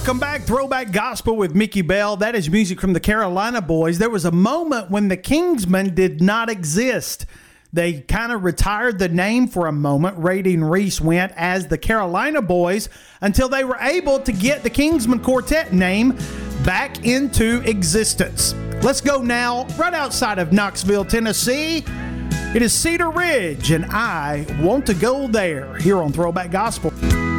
Welcome back, Throwback Gospel with Mickey Bell. That is music from the Carolina Boys. There was a moment when the Kingsmen did not exist. They kind of retired the name for a moment. Rady and Reese went as the Carolina Boys until they were able to get the Kingsmen Quartet name back into existence. Let's go now right outside of Knoxville, Tennessee. It is Cedar Ridge, and I Want to Go There here on Throwback Gospel.